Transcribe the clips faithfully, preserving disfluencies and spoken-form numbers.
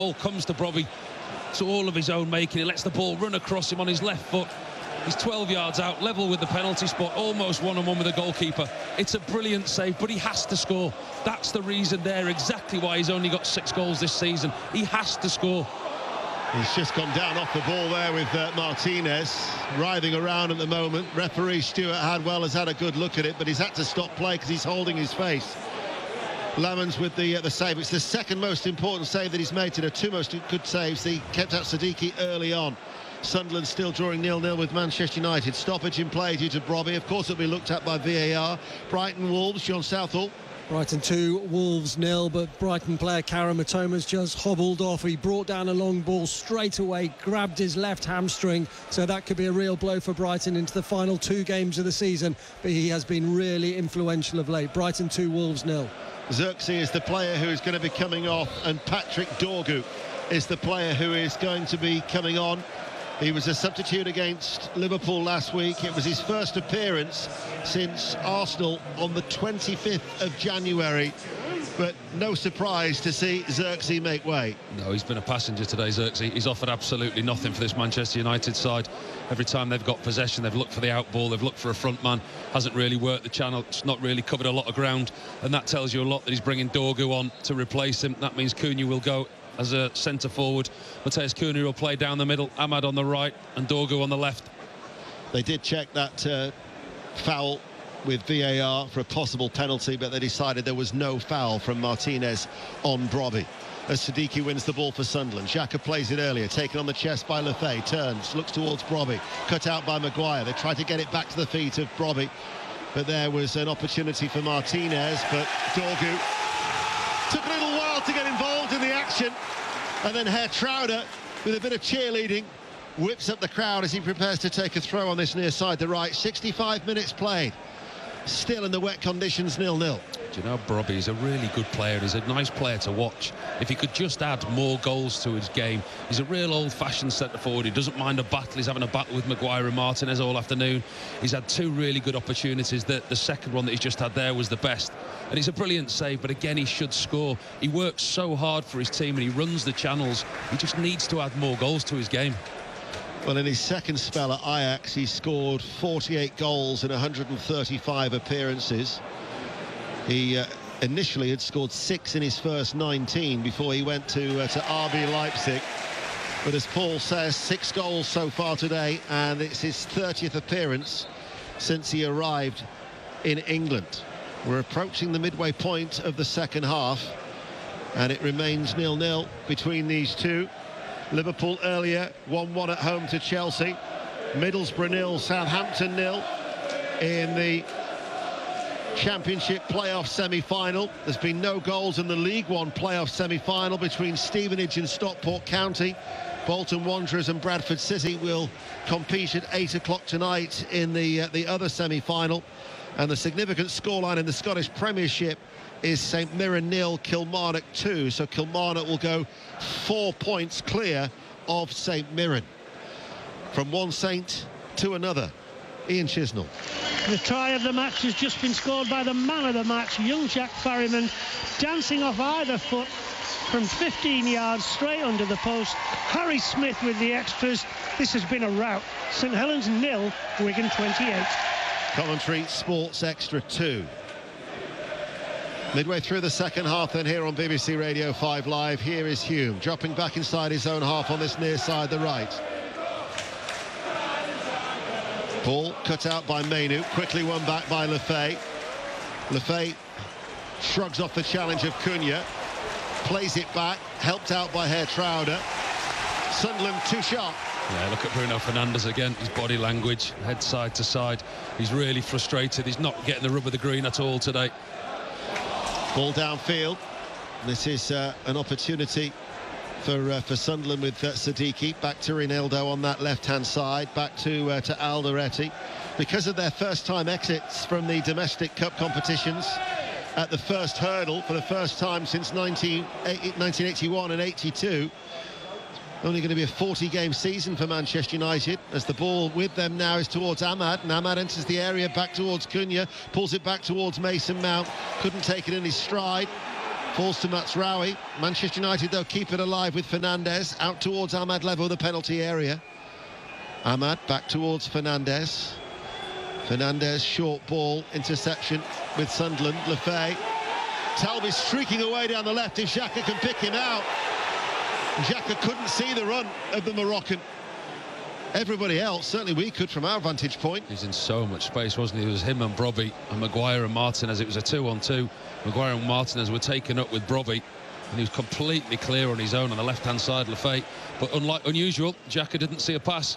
Ball comes to Brobbey, to all of his own making. He lets the ball run across him on his left foot. He's twelve yards out, level with the penalty spot, almost one-on-one with the goalkeeper. It's a brilliant save, but he has to score. That's the reason there, exactly why he's only got six goals this season. He has to score. He's just gone down off the ball there with uh, Martinez, writhing around at the moment. Referee Stuart Hadwell has had a good look at it, but he's had to stop play because he's holding his face. Lamans with the uh, the save. It's the second most important save that he's made today. Two most good saves. He kept out Siddiqui early on. Sunderland still drawing nil nil with Manchester United. Stoppage in play due to Brobbey. Of course, it'll be looked at by V A R. Brighton Wolves, John Southall. Brighton two, Wolves nil, but Brighton player Karen Matoma's just hobbled off. He brought down a long ball straight away, grabbed his left hamstring, so that could be a real blow for Brighton into the final two games of the season, but he has been really influential of late. Brighton two, Wolves nil. Zirkzee is the player who is going to be coming off, and Patrick Dorgu is the player who is going to be coming on. He was a substitute against Liverpool last week. It was his first appearance since Arsenal on the twenty-fifth of January. But no surprise to see Zirkzee make way. No, he's been a passenger today, Zirkzee. He's offered absolutely nothing for this Manchester United side. Every time they've got possession, they've looked for the out ball, they've looked for a front man. Hasn't really worked the channel, it's not really covered a lot of ground. And that tells you a lot that he's bringing Dorgu on to replace him. That means Cunha will go as a centre forward. Matheus Cunha will play down the middle, Ahmad on the right and Dorgu on the left. They did check that uh, foul with V A R for a possible penalty, but they decided there was no foul from Martinez on Brobbey. As Siddiqui wins the ball for Sunderland. Xhaka plays it earlier, taken on the chest by Lefay, turns, looks towards Brobbey, cut out by Maguire. They try to get it back to the feet of Brobbey, but there was an opportunity for Martinez, but Dorgu took a little while to get involved in the action, and then Herr Trauder, with a bit of cheerleading, whips up the crowd as he prepares to take a throw on this near side, the right. sixty-five minutes played, still in the wet conditions, nil nil. Do you know, Brobbey is a really good player. He's a nice player to watch. If he could just add more goals to his game. He's a real old-fashioned centre-forward. He doesn't mind a battle. He's having a battle with Maguire and Martinez all afternoon. He's had two really good opportunities. The, the second one that he's just had there was the best. And it's a brilliant save, but again, he should score. He works so hard for his team and he runs the channels. He just needs to add more goals to his game. Well, in his second spell at Ajax, he scored forty-eight goals in one hundred thirty-five appearances. He uh, initially had scored six in his first nineteen before he went to, uh, to R B Leipzig. But as Paul says, six goals so far today, and it's his thirtieth appearance since he arrived in England. We're approaching the midway point of the second half, and it remains nil nil between these two. Liverpool earlier, one one at home to Chelsea. Middlesbrough nil, Southampton nil in the Championship playoff semi-final. There's been no goals in the League One playoff semi-final between Stevenage and Stockport County. Bolton Wanderers and Bradford City will compete at eight o'clock tonight in the, uh, the other semi-final. And the significant scoreline in the Scottish Premiership is St Mirren nil, Kilmarnock two. So Kilmarnock will go four points clear of St Mirren. From one Saint to another, Ian Chisnell. The try of the match has just been scored by the man of the match, young Jack Farriman, dancing off either foot from fifteen yards straight under the post. Harry Smith with the extras. This has been a rout. St Helens nil, Wigan twenty-eight. Commentary Sports Extra two. Midway through the second half then here on B B C Radio five Live, here is Hume dropping back inside his own half on this near side, the right. Ball cut out by Mainoo, quickly won back by Lefay. Lefay shrugs off the challenge of Cunha, plays it back, helped out by Herr Trauder. Sunderland too sharp. Yeah, look at Bruno Fernandes again, his body language, head side to side. He's really frustrated, he's not getting the rub of the green at all today. Ball downfield. This is uh, an opportunity for uh, for Sunderland with uh, Siddiqui. Back to Ronaldo on that left-hand side. Back to uh, to Alderete. Because of their first-time exits from the domestic cup competitions at the first hurdle for the first time since nineteen eighty-one and eighty-two. Only going to be a forty game season for Manchester United, as the ball with them now is towards Ahmad, and Ahmad enters the area back towards Cunha, pulls it back towards Mason Mount, couldn't take it in his stride, Falls to Mazraoui. Manchester United, though, keep it alive with Fernandes. Out towards Ahmad Levo, the penalty area. Ahmad back towards Fernandes. Fernandes, short ball, interception with Sunderland. Lefebvre. Talby streaking away down the left if Xhaka can pick him out. Xhaka couldn't see the run of the Moroccan. Everybody else, certainly we could from our vantage point. He's in so much space, wasn't he? It was him and Brobbey and Maguire and Martinez. It was a two on two. Maguire and Martinez were taken up with Brobbey, and he was completely clear on his own on the left-hand side, Lefebvre. But unlike unusual, Xhaka didn't see a pass.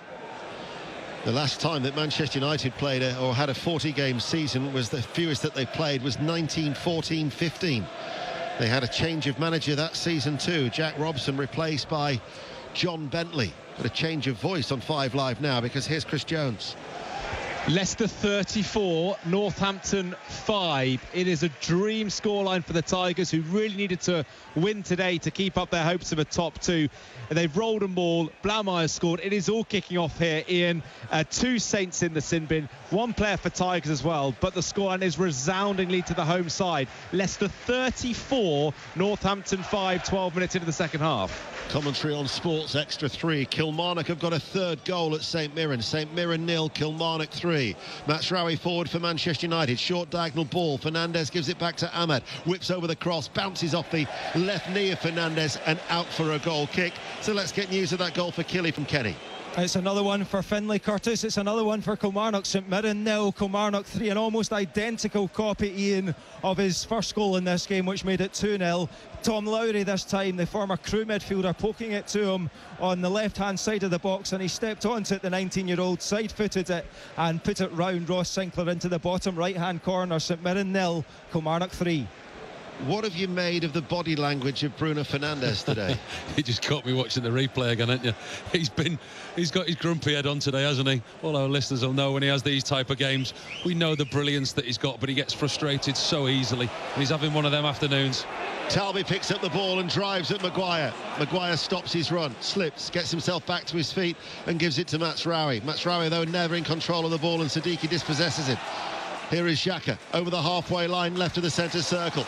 The last time that Manchester United played a, or had a forty game season was the fewest that they played was nineteen fourteen fifteen. They had a change of manager that season too. Jack Robson replaced by John Bentley. But a change of voice on Five Live now, because here's Chris Jones. Leicester thirty-four, Northampton five. It is a dream scoreline for the Tigers, who really needed to win today to keep up their hopes of a top two. They've rolled them all. Blaumeyer scored. It is all kicking off here, Ian. Uh, two Saints in the sin bin, one player for Tigers as well, but the scoreline is resoundingly to the home side. Leicester thirty-four, Northampton five, twelve minutes into the second half. Commentary on Sports Extra three. Kilmarnock have got a third goal at St Mirren. St Mirren nil, Kilmarnock three. Mazraoui forward for Manchester United. Short diagonal ball. Fernandes gives it back to Ahmad. Whips over the cross. Bounces off the left knee of Fernandes and out for a goal kick. So let's get news of that goal for Killy from Kenny. It's another one for Finlay, Curtis. It's another one for Kilmarnock. St Mirren nil, Kilmarnock three. An almost identical copy, Ian, of his first goal in this game, which made it two nil. Tom Lowry this time, the former Crewe midfielder, poking it to him on the left-hand side of the box, and he stepped onto it, the nineteen-year-old, side-footed it and put it round Ross Sinclair into the bottom right-hand corner. St Mirren nil, Kilmarnock three. What have you made of the body language of Bruno Fernandes today? He just caught me watching the replay again, haven't you? He's been, he's got his grumpy head on today, hasn't he? All our listeners will know when he has these type of games. We know the brilliance that he's got, but he gets frustrated so easily. And he's having one of them afternoons. Talby picks up the ball and drives at Maguire. Maguire stops his run, slips, gets himself back to his feet and gives it to Mazraoui. Mazraoui, though, never in control of the ball, and Siddiqui dispossesses it. Here is Xhaka over the halfway line, left of the centre circle.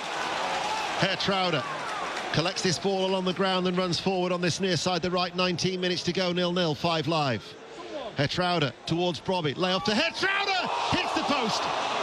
Herr collects this ball along the ground and runs forward on this near side, the right. Nineteen minutes to go, nil nil, Five Live. Herr towards Brobbey, lay off to Herr, hits the post.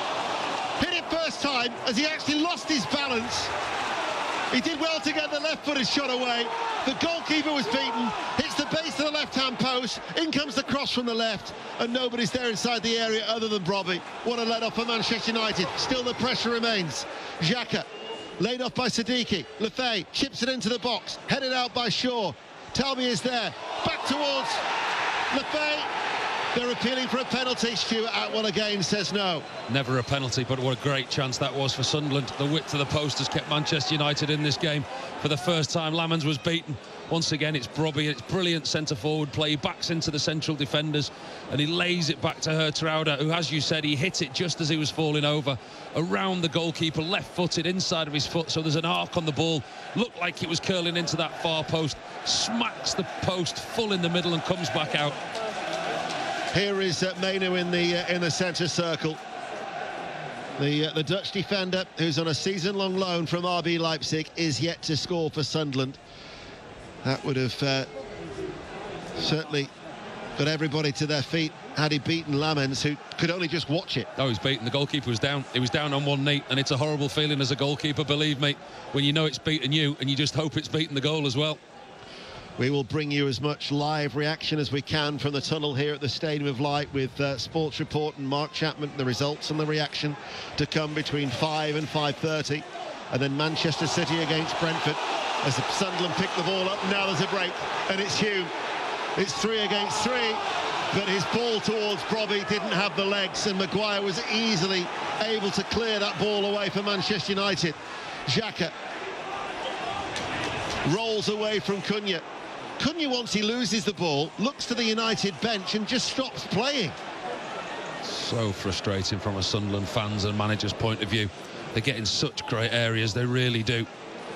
Hit it first time as he actually lost his balance. He did well to get the left-footed shot away. The goalkeeper was beaten, hits the base of the left-hand post, in comes the cross from the left, and nobody's there inside the area other than Brobbey. What a let-off for Manchester United. Still the pressure remains. Xhaka, laid off by Siddiqui. Lefebvre chips it into the box, headed out by Shaw. Talby is there, back towards Lefebvre. They're appealing for a penalty. Stuart Atwell again says no. Never a penalty, but what a great chance that was for Sunderland. The width of the post has kept Manchester United in this game for the first time. Lamans was beaten. Once again, it's Brobbey. It's brilliant centre-forward play. He backs into the central defenders and he lays it back to Hertrauda, who, as you said, he hit it just as he was falling over, around the goalkeeper, left-footed, inside of his foot, so there's an arc on the ball. Looked like it was curling into that far post. Smacks the post full in the middle and comes back out. Here is uh, Mainu in the uh, in the centre circle. The uh, the Dutch defender, who's on a season-long loan from R B Leipzig, is yet to score for Sunderland. That would have uh, certainly got everybody to their feet had he beaten Lamans, who could only just watch it. Oh, he's beaten. The goalkeeper was down. He was down on one knee, and it's a horrible feeling as a goalkeeper, believe me, when you know it's beaten you and you just hope it's beaten the goal as well. We will bring you as much live reaction as we can from the tunnel here at the Stadium of Light with uh, Sports Report and Mark Chapman, the results and the reaction to come between five and five thirty. And then Manchester City against Brentford as Sunderland pick the ball up. Now there's a break, and it's Hume. It's three against three, but his ball towards Brobbey didn't have the legs, and Maguire was easily able to clear that ball away for Manchester United. Xhaka rolls away from Cunha. Cunha, once he loses the ball, looks to the United bench and just stops playing. So frustrating from a Sunderland fans and manager's point of view. They get in such great areas, they really do.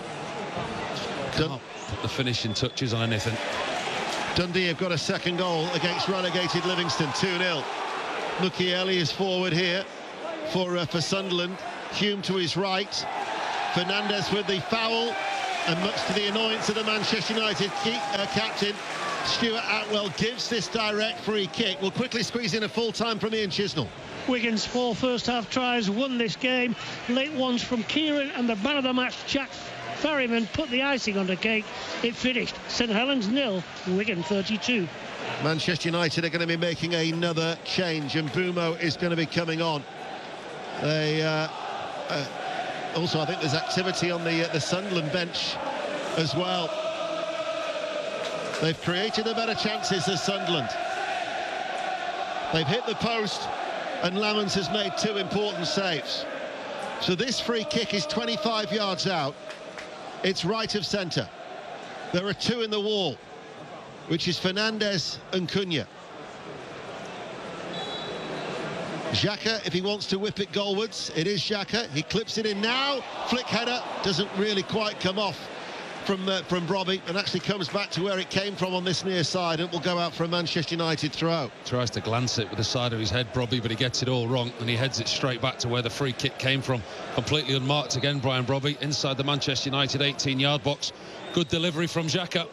Can't put the finishing touches on anything. Dundee have got a second goal against relegated Livingston, two nil. Mukiele is forward here for, uh, for Sunderland. Hume to his right. Fernandes with the foul, and much to the annoyance of the Manchester United keep, uh, captain, Stuart Atwell gives this direct free kick. We'll quickly squeeze in a full time from Ian Chisnell. Wigan's four first-half tries won this game. Late ones from Kieran, and the man of the match, Jack Ferryman, put the icing on the cake. It finished St Helens nil, Wigan thirty-two. Manchester United are going to be making another change, and Mbeumo is going to be coming on. They uh, uh, also, I think there's activity on the uh, the Sunderland bench as well. They've created the better chances as Sunderland. They've hit the post, and Lamons has made two important saves. So this free kick is twenty-five yards out. It's right of centre. There are two in the wall, which is Fernandes and Cunha. Xhaka, if he wants to whip it goalwards, it is Xhaka. He clips it in now. Flick header doesn't really quite come off from uh, from Brobby, and actually comes back to where it came from on this near side, and will go out for a Manchester United throw. Tries to glance it with the side of his head, Brobby, but he gets it all wrong, and he heads it straight back to where the free kick came from. Completely unmarked again, Brian Brobby, inside the Manchester United eighteen yard box. Good delivery from Xhaka.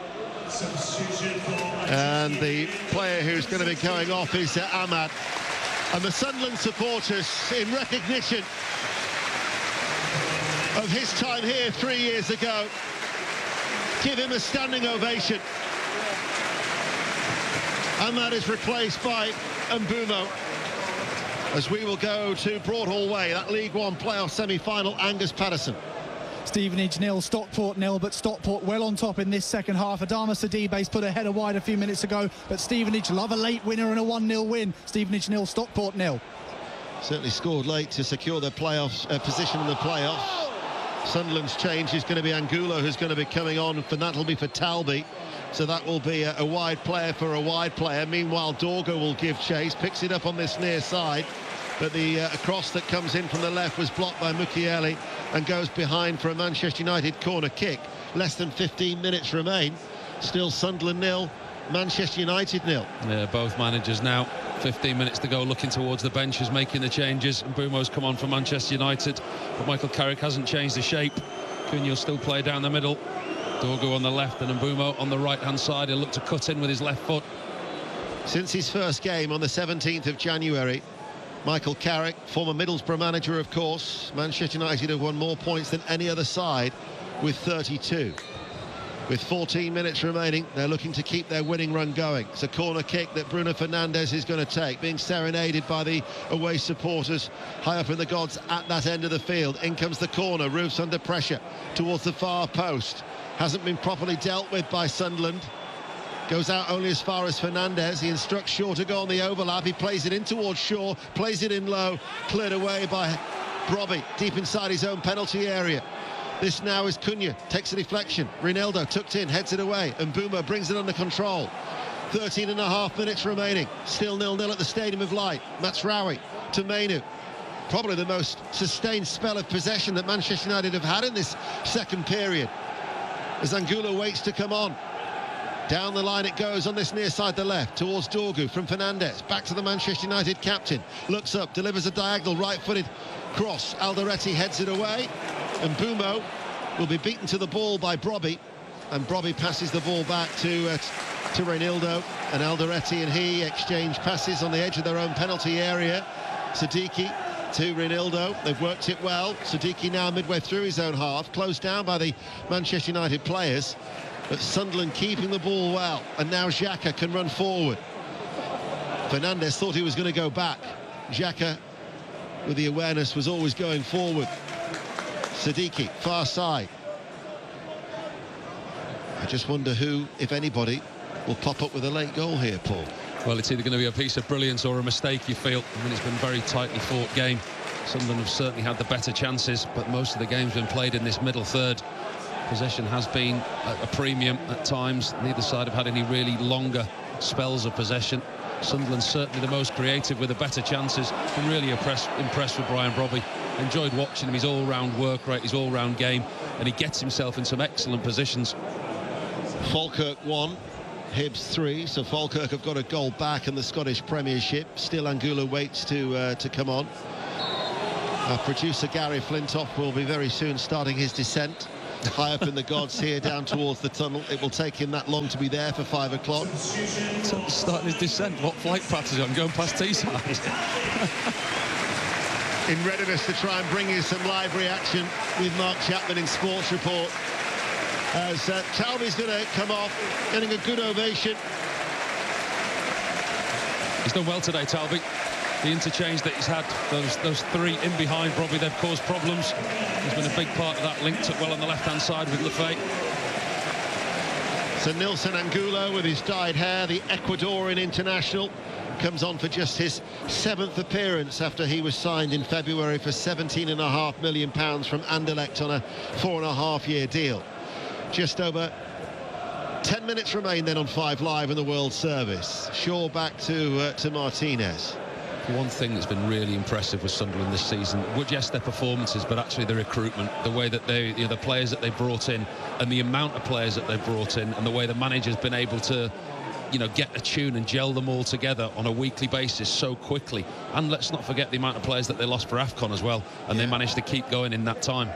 And the player who's going to be going off is uh, Ahmad. And the Sunderland supporters, in recognition of his time here three years ago, give him a standing ovation. Ahmad is replaced by Mbeumo, as we will go to Broadhall Way, that League One playoff semi-final. Angus Patterson. Stevenage nil, Stockport nil, but Stockport well on top in this second half. Adama Sidibe's put a header wide a few minutes ago, but Stevenage love a late winner and a one nil win. Stevenage nil, Stockport nil. Certainly scored late to secure their playoffs uh, position in the playoffs. Sunderland's change is going to be Angulo, who's going to be coming on, and that will be for Talby. So that will be a, a wide player for a wide player. Meanwhile, Dorgo will give chase, picks it up on this near side, but the uh, cross that comes in from the left was blocked by Mukiele and goes behind for a Manchester United corner kick. Less than fifteen minutes remain. Still Sunderland nil, Manchester United nil. Yeah, both managers now. fifteen minutes to go, looking towards the benches, making the changes. And Mbeumo's come on for Manchester United, but Michael Carrick hasn't changed the shape. Cunha will still play down the middle. Dorgo on the left and Mbeumo on the right-hand side. He'll look to cut in with his left foot. Since his first game on the seventeenth of January, Michael Carrick, former Middlesbrough manager, of course, Manchester United have won more points than any other side with thirty-two. With fourteen minutes remaining, they're looking to keep their winning run going. It's a corner kick that Bruno Fernandes is going to take, being serenaded by the away supporters high up in the gods at that end of the field. In comes the corner, Roofs under pressure towards the far post. Hasn't been properly dealt with by Sunderland. Goes out only as far as Fernandes. He instructs Shaw to go on the overlap. He plays it in towards Shaw, plays it in low, cleared away by Brobby, deep inside his own penalty area. This now is Cunha, takes a deflection. Ronaldo tucked in, heads it away, and Mbeumo brings it under control. thirteen and a half minutes remaining. Still nil nil at the Stadium of Light. Mazraoui to Mainoo. Probably the most sustained spell of possession that Manchester United have had in this second period, as Angulo waits to come on. Down the line it goes on this near side, the left, towards Dorgu from Fernandes. Back to the Manchester United captain. Looks up, delivers a diagonal right-footed cross. Alderete heads it away, and Mbeumo will be beaten to the ball by Brobby. And Brobby passes the ball back to uh, to Reinildo, and Alderete and he exchange passes on the edge of their own penalty area. Siddiqui to Reinildo. They've worked it well. Siddiqui now midway through his own half, closed down by the Manchester United players. But Sunderland keeping the ball well, and now Xhaka can run forward. Fernandes thought he was going to go back. Xhaka, with the awareness, was always going forward. Siddiqui, far side. I just wonder who, if anybody, will pop up with a late goal here, Paul. Well, it's either going to be a piece of brilliance or a mistake, you feel. I mean, it's been a very tightly fought game. Sunderland have certainly had the better chances, but most of the game's been played in this middle third. Possession has been at a premium at times. Neither side have had any really longer spells of possession. Sunderland's certainly the most creative with the better chances. Been really impressed, impressed with Brian Brobby. Enjoyed watching him, his all-round work rate, his all-round game, and he gets himself in some excellent positions. Falkirk one, Hibs three, so Falkirk have got a goal back in the Scottish Premiership. Still Angulo waits to uh, to come on. Our producer Gary Flintoff will be very soon starting his descent high up in the gods here down towards the tunnel. It will take him that long to be there for five o'clock. So starting his descent, what flight path is he on, going past Teesside? In readiness to try and bring you some live reaction with Mark Chapman in Sports Report. As uh, Talby's going to come off, getting a good ovation. He's done well today, Talby. The interchange that he's had, those those three in behind Robbie, they've caused problems. He's been a big part of that, linked up well on the left-hand side with Lefay. So Nilson Angulo with his dyed hair, the Ecuadorian international, comes on for just his seventh appearance after he was signed in February for seventeen and a half million pounds from Anderlecht on a four and a half year deal. Just over ten minutes remain then on Five Live in the World Service. Shaw back to uh, to Martinez. One thing that's been really impressive with Sunderland this season, would yes, their performances, but actually the recruitment, the way that they, you know, the players that they brought in, and the amount of players that they brought in, and the way the manager's been able to, you know, get a tune and gel them all together on a weekly basis so quickly. And let's not forget the amount of players that they lost for AFCON as well, and yeah. they managed to keep going in that time.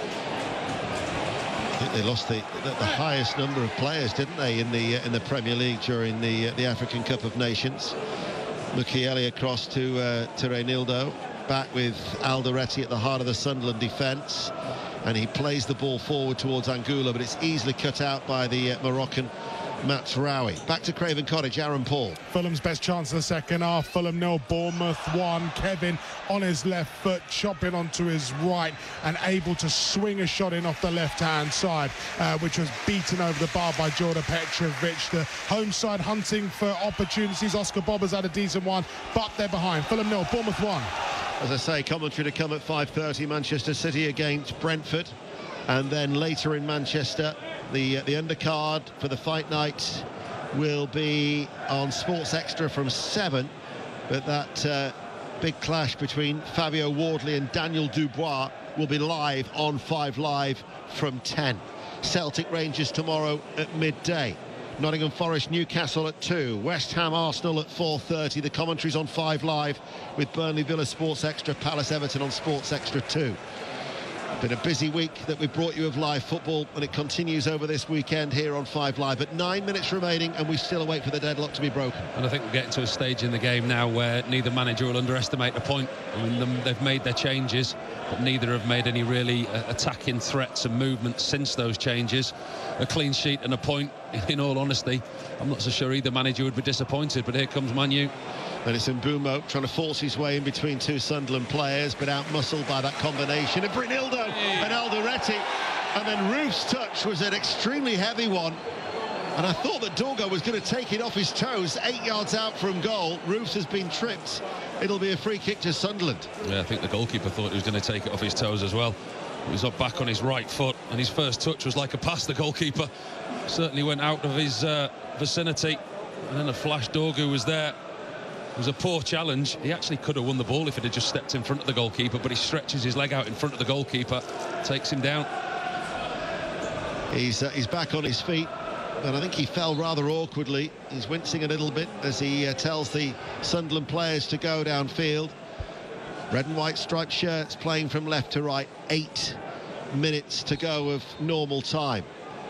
I think they lost the, the, the highest number of players, didn't they, in the uh, in the Premier League during the uh, the African Cup of Nations. Mukiele across to uh, to Reinildo, back with Alderete at the heart of the Sunderland defence, and he plays the ball forward towards Angulo, but it's easily cut out by the uh, Moroccan Mazraoui. Back to Craven Cottage, Aaron Paul. Fulham's best chance of the second half. Fulham nil, Bournemouth one. Kevin on his left foot, chopping onto his right and able to swing a shot in off the left-hand side, uh, which was beaten over the bar by Jordan Petrovic. The home side hunting for opportunities. Oscar Bobber's had a decent one, but they're behind. Fulham nil, Bournemouth one. As I say, commentary to come at five thirty, Manchester City against Brentford. And then later in Manchester, the uh, the undercard for the fight night will be on Sports Extra from seven. But that uh, big clash between Fabio Wardley and Daniel Dubois will be live on Five Live from ten. Celtic Rangers tomorrow at midday. Nottingham Forest Newcastle at two. West Ham Arsenal at four thirty. The commentaries on Five Live with Burnley Villa Sports Extra, Palace Everton on Sports Extra two. Been a busy week that we've brought you of live football, and it continues over this weekend here on Five Live. But nine minutes remaining, and we still await for the deadlock to be broken. And I think we're getting to a stage in the game now where neither manager will underestimate a point. I mean, them, they've made their changes, but neither have made any really uh, attacking threats and movements since those changes. A clean sheet and a point, in all honesty. I'm not so sure either manager would be disappointed, but here comes Manu. And it's Mbeumo trying to force his way in between two Sunderland players, but out-muscled by that combination of Reinildo and Alderete. And then Roof's touch was an extremely heavy one. And I thought that Dorgo was going to take it off his toes, eight yards out from goal. Roofs has been tripped. It'll be a free kick to Sunderland. Yeah, I think the goalkeeper thought he was going to take it off his toes as well. He was up back on his right foot, and his first touch was like a pass. The goalkeeper certainly went out of his uh, vicinity. And then a flash, Dorgo was there. It was a poor challenge. He actually could have won the ball if it had just stepped in front of the goalkeeper, but he stretches his leg out in front of the goalkeeper, takes him down. He's uh, he's back on his feet, but I think he fell rather awkwardly. He's wincing a little bit as he uh, tells the Sunderland players to go downfield. Red and white striped shirts playing from left to right. Eight minutes to go of normal time.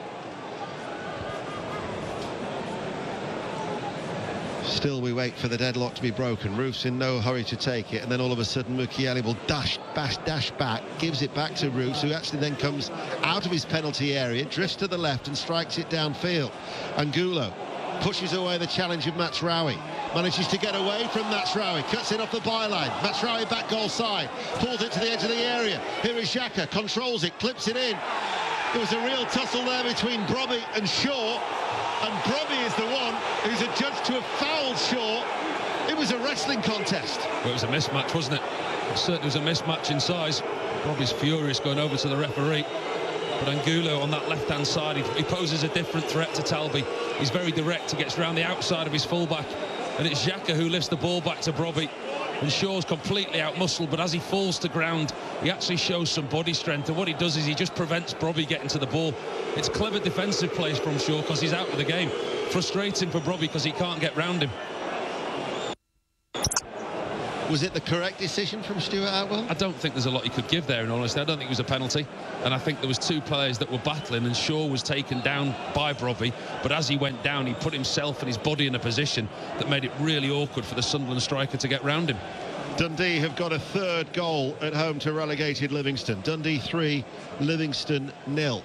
Still we wait for the deadlock to be broken. Roof's in no hurry to take it, and then all of a sudden Mukiele will dash, bash, dash back, gives it back to Roofs, who actually then comes out of his penalty area, drifts to the left and strikes it downfield. Angulo pushes away the challenge of Mazraoui, manages to get away from Mazraoui, cuts it off the byline. Mazraoui back goal side, pulls it to the edge of the area. Here is Xhaka, controls it, clips it in. There was a real tussle there between Brobbey and Shaw, and Brobbey is the one who's adjudged to have fouled Shaw. It was a wrestling contest. Well, it was a mismatch, wasn't it? It certainly was a mismatch in size. Brobbey's furious going over to the referee. But Angulo on that left-hand side, he, he poses a different threat to Talby. He's very direct, he gets round the outside of his fullback. And it's Xhaka who lifts the ball back to Brobbey. And Shaw's completely out-muscled, but as he falls to ground, he actually shows some body strength. And what he does is he just prevents Brobbey getting to the ball. It's clever defensive plays from Shaw because he's out of the game. Frustrating for Brobbey because he can't get round him. Was it the correct decision from Stuart Atwell? I don't think there's a lot he could give there, in honesty. I don't think it was a penalty. And I think there was two players that were battling, and Shaw was taken down by Brobbey. But as he went down, he put himself and his body in a position that made it really awkward for the Sunderland striker to get round him. Dundee have got a third goal at home to relegated Livingston. Dundee three, Livingston nil.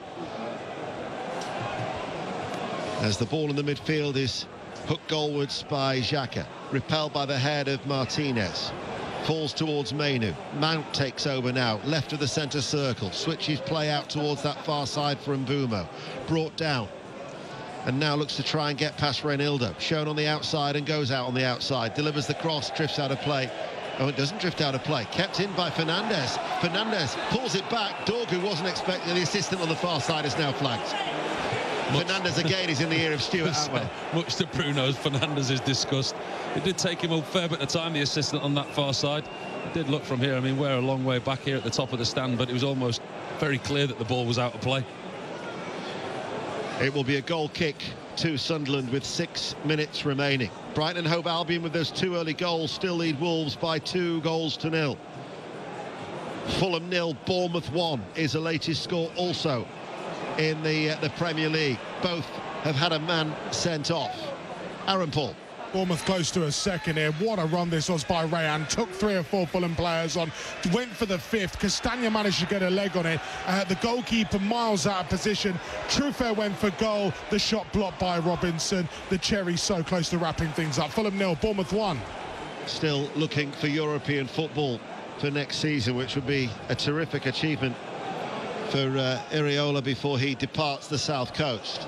As the ball in the midfield is hooked goalwards by Xhaka, repelled by the head of Martinez, falls towards Mainoo. Mount takes over now, left of the centre circle, switches play out towards that far side for Mbeumo, brought down, and now looks to try and get past Reinildo, shown on the outside and goes out on the outside, delivers the cross, drifts out of play. Oh, it doesn't drift out of play, kept in by Fernandes. Fernandes pulls it back. Dorgu wasn't expecting, the assistant on the far side is now flagged. Much. Fernandes again is in the ear of Stuart Atwell. Much to Bruno's, Fernandes is discussed. It did take him a fair bit of time, the assistant on that far side. It did look from here, I mean, we're a long way back here at the top of the stand, but it was almost very clear that the ball was out of play. It will be a goal kick to Sunderland with six minutes remaining. Brighton and Hove Albion, with those two early goals, still lead Wolves by two goals to nil. Fulham nil, Bournemouth one is the latest score also in the uh, the Premier League. Both have had a man sent off. Aaron Paul. Bournemouth close to a second here. What a run this was by Rayan. Took three or four Fulham players on. Went for the fifth. Castagna managed to get a leg on it. Uh, the goalkeeper miles out of position. Truffert went for goal. The shot blocked by Robinson. The Cherries so close to wrapping things up. Fulham nil, Bournemouth one. Still looking for European football for next season, which would be a terrific achievement for uh, Iraola before he departs the South Coast.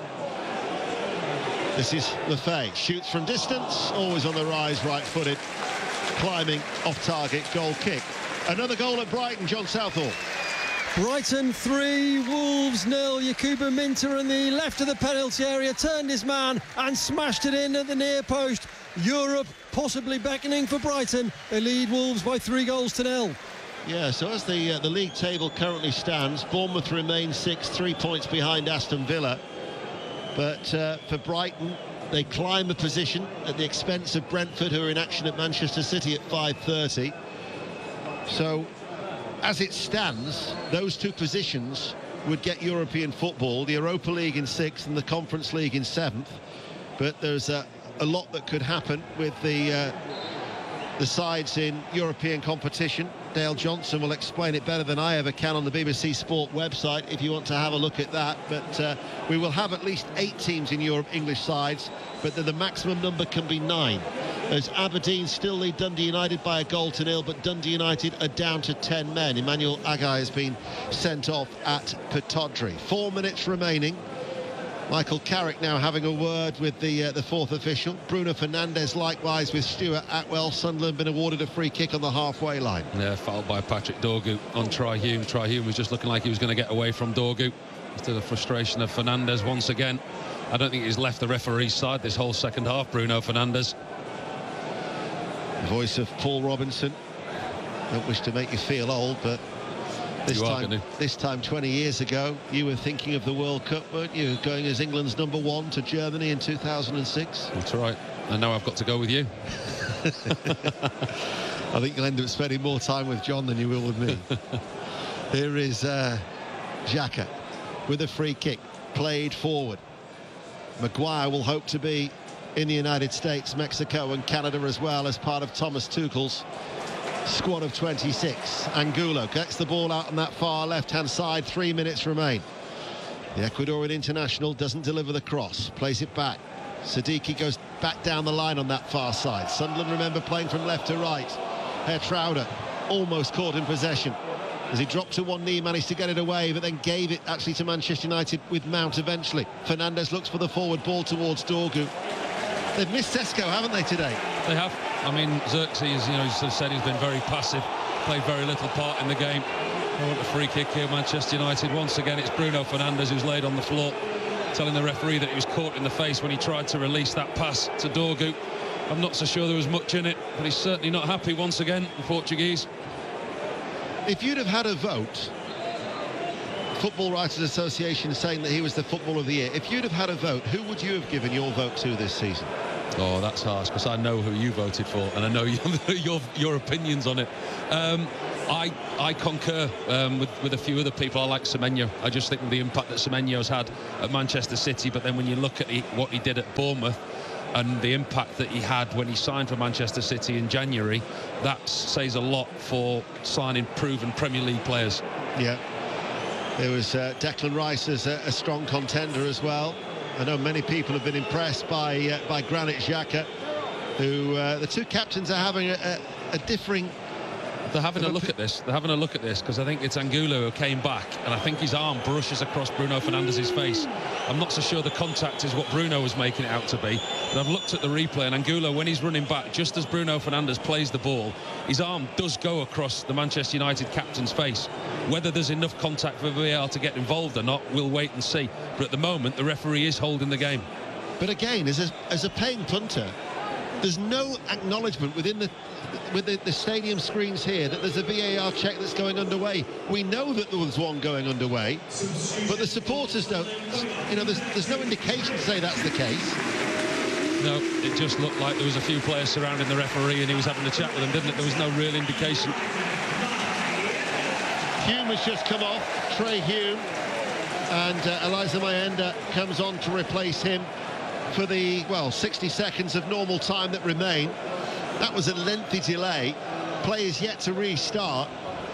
This is Lefay, shoots from distance, always on the rise, right-footed, climbing off target, goal kick. Another goal at Brighton, John Southall. Brighton three, Wolves nil. Yakubu Minter in the left of the penalty area turned his man and smashed it in at the near post. Europe possibly beckoning for Brighton. They lead Wolves by three goals to nil. Yeah, so as the uh, the league table currently stands, Bournemouth remains six, three points behind Aston Villa. But uh, for Brighton, they climb a position at the expense of Brentford, who are in action at Manchester City at five thirty. So, as it stands, those two positions would get European football, the Europa League in sixth and the Conference League in seventh. But there's a, a lot that could happen with the uh, the sides in European competition. Dale Johnson will explain it better than I ever can on the B B C Sport website if you want to have a look at that. But uh, we will have at least eight teams in Europe, English sides, but the, the maximum number can be nine. As Aberdeen still lead Dundee United by a goal to nil, but Dundee United are down to ten men. Emmanuel Agai has been sent off at Pittodrie. Four minutes remaining. Michael Carrick now having a word with the uh, the fourth official. Bruno Fernandes likewise with Stuart Atwell. Sunderland been awarded a free kick on the halfway line. Yeah, fouled by Patrick Dorgu on Troy Hume. Troy Hume was just looking like he was going to get away from Dorgu. To the frustration of Fernandes once again. I don't think he's left the referee's side this whole second half, Bruno Fernandes. The voice of Paul Robinson. Don't wish to make you feel old, but This time, this time twenty years ago, you were thinking of the World Cup, weren't you? Going as England's number one to Germany in two thousand six. That's right. And now I've got to go with you. I think you'll end up spending more time with John than you will with me. Here is uh, Xhaka with a free kick, played forward. Maguire will hope to be in the United States, Mexico and Canada as well as part of Thomas Tuchel's squad of twenty-six. Angulo gets the ball out on that far left-hand side. Three minutes remain. The Ecuadorian international doesn't deliver the cross. Plays it back. Siddiqui goes back down the line on that far side. Sunderland, remember, playing from left to right. Hertrauder almost caught in possession. As he dropped to one knee, managed to get it away, but then gave it actually to Manchester United with Mount eventually. Fernandes looks for the forward ball towards Dorgu. They've missed Sesko, haven't they, today? They have. I mean, Xerxes, you know, he's said he's been very passive, played very little part in the game. They want a free kick here, Manchester United. Once again, it's Bruno Fernandes who's laid on the floor, telling the referee that he was caught in the face when he tried to release that pass to Dorgu. I'm not so sure there was much in it, but he's certainly not happy once again, the Portuguese. If you'd have had a vote, Football Writers Association saying that he was the Footballer of the Year, if you'd have had a vote, who would you have given your vote to this season? Oh, that's harsh, because I know who you voted for, and I know your your, your opinions on it. Um, I I concur um, with, with a few other people. I like Semenyo. I just think the impact that Semenyo's had at Manchester City, but then when you look at the, what he did at Bournemouth and the impact that he had when he signed for Manchester City in January, that says a lot for signing proven Premier League players. Yeah. There was uh, Declan Rice as a, a strong contender as well. I know many people have been impressed by uh, by Granit Xhaka, who uh, the two captains are having a, a, a differing. They're having a look at this. They're having a look at this because I think it's Angulo who came back, and I think his arm brushes across Bruno Fernandes's face. I'm not so sure the contact is what Bruno was making it out to be, but I've looked at the replay, and Angulo, when he's running back, just as Bruno Fernandes plays the ball, his arm does go across the Manchester United captain's face. Whether there's enough contact for V A R to get involved or not, we'll wait and see. But at the moment, the referee is holding the game. But again, as a, as a paying punter, there's no acknowledgement within the with the, the stadium screens here that there's a V A R check that's going underway. We know that there was one going underway, but the supporters don't, you know, there's, there's no indication to say that's the case. No, it just looked like there was a few players surrounding the referee and he was having a chat with them, didn't it? There was no real indication. Hume has just come off, Trey Hume, and uh, Eliza Mayenda comes on to replace him for the, well, sixty seconds of normal time that remain. That was a lengthy delay. Play is yet to restart.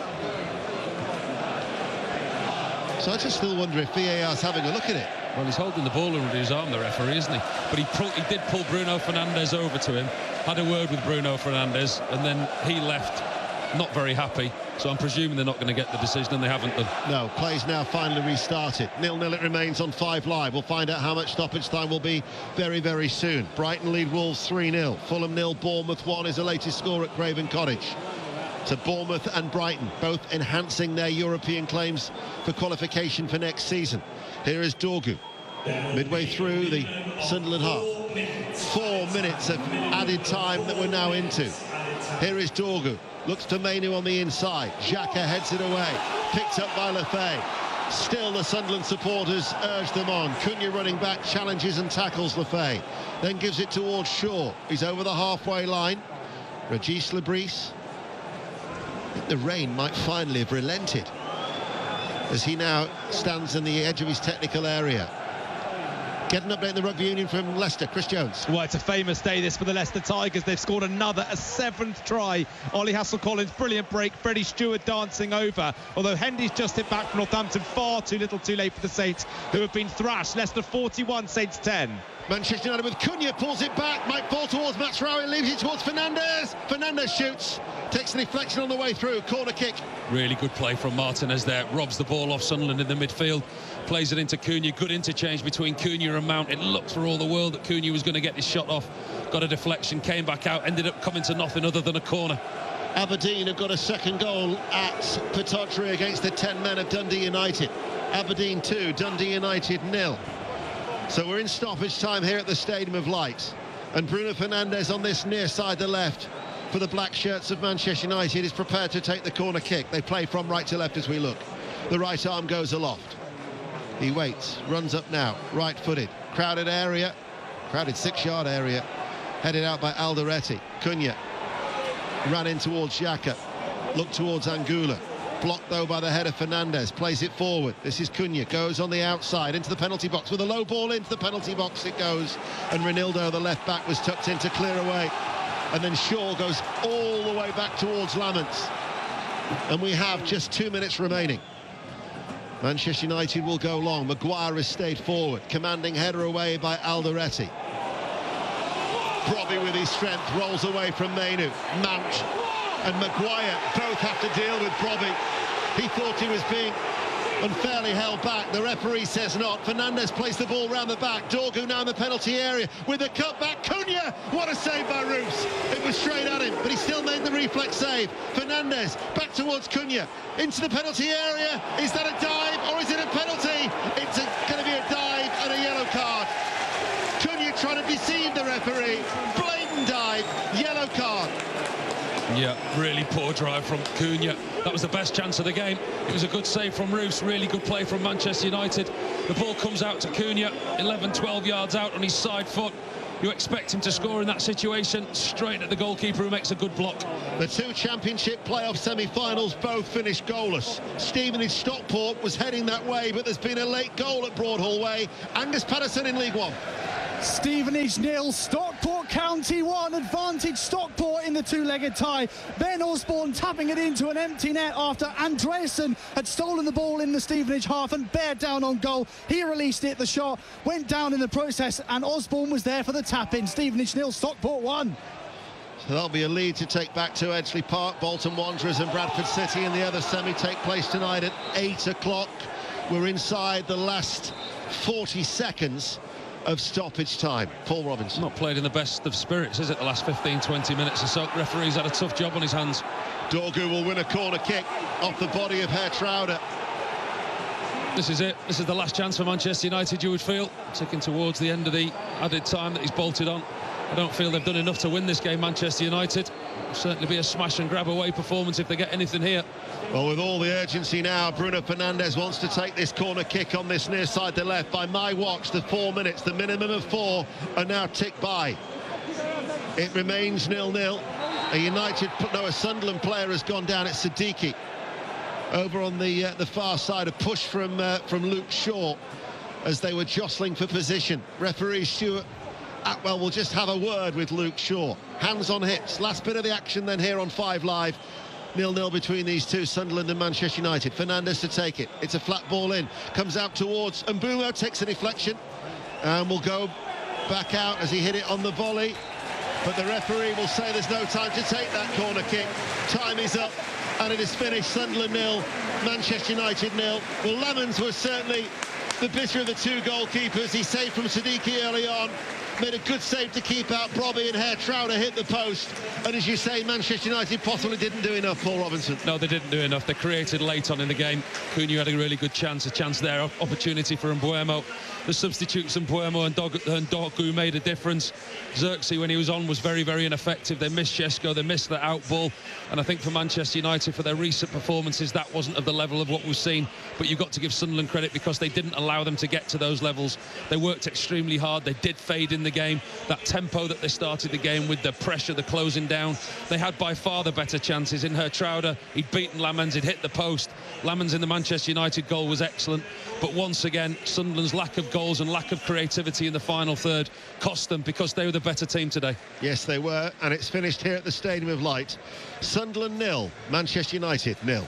So I just still wonder if V A R's having a look at it. Well, he's holding the ball under his arm, the referee, isn't he? But he, pull, he did pull Bruno Fernandes over to him, had a word with Bruno Fernandes, and then he left not very happy. So I'm presuming they're not going to get the decision, and they haven't done. No, play's now finally restarted. nil nil it remains on Five Live. We'll find out how much stoppage time will be very, very soon. Brighton lead Wolves three nil. Fulham nil, Bournemouth one is the latest score at Craven Cottage. So Bournemouth and Brighton both enhancing their European claims for qualification for next season. Here is Dorgu, midway through the Sunderland half. Four minutes of added time that we're now into. Here is Dorgu. Looks to Mainoo on the inside. Xhaka heads it away. Picked up by Lefebvre. Still the Sunderland supporters urge them on. Cunha running back, challenges and tackles Lefebvre. Then gives it towards Shaw. He's over the halfway line. Regis Lebris. I think the rain might finally have relented as he now stands in the edge of his technical area. Get an update in the Rugby Union from Leicester. Chris Jones. Well, it's a famous day this for the Leicester Tigers. They've scored another, a seventh try. Ollie Hassel-Collins, brilliant break. Freddie Stewart dancing over. Although Hendy's just hit back from Northampton, far too little too late for the Saints, who have been thrashed. Leicester forty-one, Saints ten. Manchester United with Cunha, pulls it back, might fall towards Mazraoui, leaves it towards Fernandes. Fernandes shoots, takes a deflection on the way through, corner kick. Really good play from Martinez there, robs the ball off Sunderland in the midfield, plays it into Cunha, good interchange between Cunha and Mount. It looked for all the world that Cunha was going to get this shot off, got a deflection, came back out, ended up coming to nothing other than a corner. Aberdeen have got a second goal at Pittodrie against the ten men of Dundee United. Aberdeen two, Dundee United nil. So we're in stoppage time here at the Stadium of Light, and Bruno Fernandes on this near side, the left, for the black shirts of Manchester United, is prepared to take the corner kick. They play from right to left as we look. The right arm goes aloft. He waits, runs up now, right-footed, crowded area, crowded six-yard area, headed out by Alderete. Cunha ran in towards Xhaka, looked towards Angulo. Blocked though by the head of Fernandes, plays it forward. This is Cunha, goes on the outside into the penalty box with a low ball into the penalty box it goes, and Ronaldo, the left back, was tucked in to clear away, and then Shaw goes all the way back towards Laments, and we have just two minutes remaining. Manchester United will go long. Maguire has stayed forward, commanding header away by Alderete. Brobbey with his strength rolls away from Mainoo. Mount and Maguire both have to deal with Brobbey. He thought he was being unfairly held back. The referee says not. Fernandes plays the ball round the back. Dorgu now in the penalty area with a cutback. Cunha! What a save by Roos. It was straight at him, but he still made the reflex save. Fernandes back towards Cunha into the penalty area. Is that a dive or is it a penalty? It's going to be a dive and a yellow card. Cunha trying to deceive the referee. Blatant dive, yellow card. Yeah, really poor drive from Cunha. That was the best chance of the game. It was a good save from Roos, really good play from Manchester United. The ball comes out to Cunha, eleven, twelve yards out on his side foot. You expect him to score in that situation, straight at the goalkeeper who makes a good block. The two Championship playoff semi-finals both finished goalless. Stevenage Stockport was heading that way, but there's been a late goal at Broadhall Way. Angus Patterson in League One. Stevenage nil, Stockport County one, advantage Stockport in the two-legged tie. Ben Osborne tapping it into an empty net after Andreasen had stolen the ball in the Stevenage half and bared down on goal. He released it, the shot went down in the process, and Osborne was there for the tap-in. Stevenage nil, Stockport one. So that'll be a lead to take back to Edgeley Park. Bolton Wanderers and Bradford City in the other semi take place tonight at eight o'clock. We're inside the last forty seconds of stoppage time. Paul Robinson. Not played in the best of spirits, is it, the last fifteen, twenty minutes or so? Referee's had a tough job on his hands. Dorgu will win a corner kick off the body of Hertrauder. This is it. This is the last chance for Manchester United, you would feel. Ticking towards the end of the added time that he's bolted on. I don't feel they've done enough to win this game, Manchester United. It'll certainly be a smash and grab away performance if they get anything here. Well, with all the urgency now, Bruno Fernandes wants to take this corner kick on this near side to left. By my watch, the four minutes, the minimum of four, are now ticked by. It remains nil-nil. A United, no, a Sunderland player has gone down. It's Siddiqui. Over on the uh, the far side, a push from uh, from Luke Shaw as they were jostling for position. Referee Stuart Atwell will just have a word with Luke Shaw. Hands on hips. Last bit of the action then here on Five Live. nil-nil between these two, Sunderland and Manchester United. Fernandes to take it. It's a flat ball in. Comes out towards Mbeumo, takes a deflection and will go back out as he hit it on the volley. But the referee will say there's no time to take that corner kick. Time is up and it is finished. Sunderland nil, Manchester United nil. Well, Lemons was certainly the bitter of the two goalkeepers. He saved from Siddiqui early on. Made a good save to keep out Brobby, and Hertrauder hit the post. And as you say, Manchester United possibly didn't do enough, Paul Robinson. No, they didn't do enough. They created late on in the game. Cunha had a really good chance, a chance there, opportunity for Mbeumo. The substitutes, Mbeumo and Dorgu, made a difference. Xerxes, when he was on, was very, very ineffective. They missed Shesko, they missed the out ball. And I think for Manchester United, for their recent performances, that wasn't of the level of what we've seen. But you've got to give Sunderland credit because they didn't allow them to get to those levels. They worked extremely hard. They did fade in the game. That tempo that they started the game with, the pressure, the closing down, they had by far the better chances. In Hertrauder, he'd beaten Lamens, he'd hit the post. Lamens in the Manchester United goal was excellent. But once again, Sunderland's lack of goals and lack of creativity in the final third cost them because they were the better team today. Yes, they were, and it's finished here at the Stadium of Light. Sunderland nil, Manchester United nil.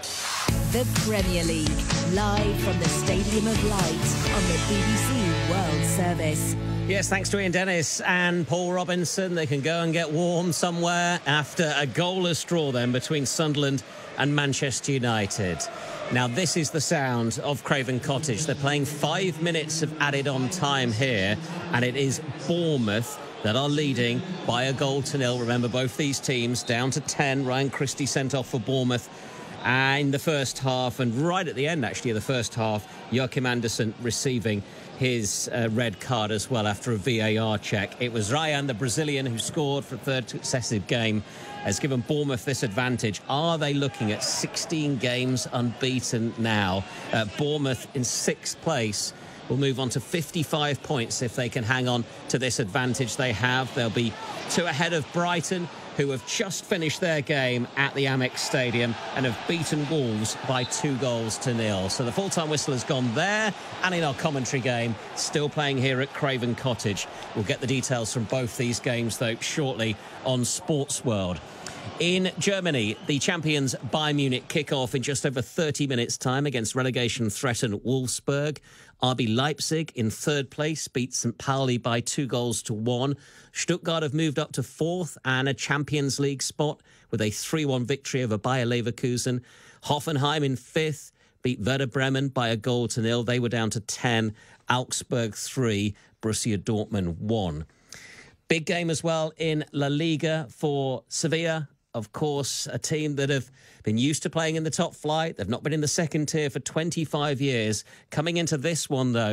The Premier League, live from the Stadium of Light on the B B C World Service. Yes, thanks to Ian Dennis and Paul Robinson. They can go and get warm somewhere after a goalless draw then between Sunderland and Manchester United. Now, this is the sound of Craven Cottage. They're playing five minutes of added-on time here, and it is Bournemouth that are leading by a goal to nil. Remember, both these teams down to ten. Ryan Christie sent off for Bournemouth in the first half, and right at the end, actually, of the first half, Joachim Andersen receiving his uh, red card as well after a V A R check. It was Ryan, the Brazilian, who scored for a third successive game, has given Bournemouth this advantage. Are they looking at sixteen games unbeaten now? Uh, Bournemouth in sixth place will move on to fifty-five points if they can hang on to this advantage they have. They'll be two ahead of Brighton, who have just finished their game at the Amex Stadium and have beaten Wolves by two goals to nil. So the full-time whistle has gone there, and in our commentary game, still playing here at Craven Cottage. We'll get the details from both these games, though, shortly on Sports World. In Germany, the champions Bayern Munich kick off in just over thirty minutes' time against relegation-threatened Wolfsburg. R B Leipzig in third place beat Saint Pauli by two goals to one. Stuttgart have moved up to fourth and a Champions League spot with a three one victory over Bayer Leverkusen. Hoffenheim in fifth beat Werder Bremen by a goal to nil. They were down to ten. Augsburg three, Borussia Dortmund one. Big game as well in La Liga for Sevilla. Of course, a team that have been used to playing in the top flight. They've not been in the second tier for twenty-five years. Coming into this one, though,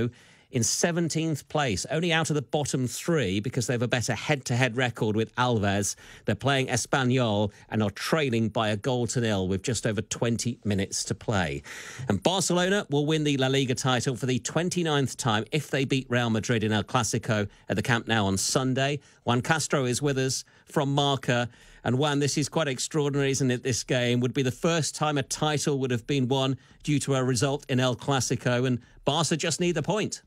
in seventeenth place, only out of the bottom three because they have a better head-to-head record with Alves. They're playing Espanyol and are trailing by a goal to nil with just over twenty minutes to play. And Barcelona will win the La Liga title for the twenty-ninth time if they beat Real Madrid in El Clasico at the Camp Nou on Sunday. Juan Castro is with us from Marca. And Juan, this is quite extraordinary, isn't it, this game? Would be the first time a title would have been won due to a result in El Clasico, and Barca just need the point.